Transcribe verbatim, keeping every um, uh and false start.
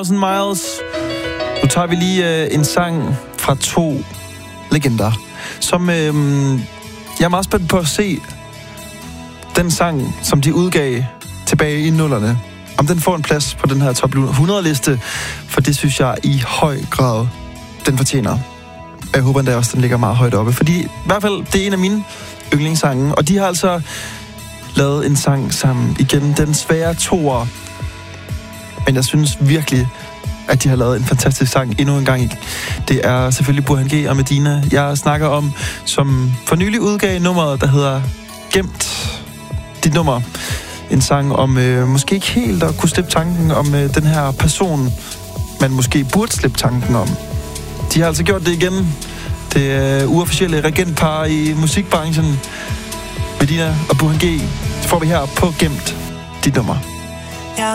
Miles. Nu tager vi lige øh, en sang fra to legender, som øh, jeg er meget spændt på at se den sang, som de udgav tilbage i nullerne. Om den får en plads på den her top hundrede-liste, for det synes jeg i høj grad, den fortjener. Jeg håber endda også, den ligger meget højt oppe, fordi i hvert fald, det er en af mine yndlingssange, og de har altså lavet en sang sammen igen, den svære toer. Men jeg synes virkelig, at de har lavet en fantastisk sang endnu en gang. Det er selvfølgelig Burhan G og Medina, jeg snakker om, som for nylig udgav nummeret, der hedder Gemt. Dit nummer. En sang om øh, måske ikke helt at kunne slippe tanken om øh, den her person, man måske burde slippe tanken om. De har altså gjort det igen. Det øh, uofficielle regentpar i musikbranchen, Medina og Burhan G, får vi her på Gemt. Dit nummer.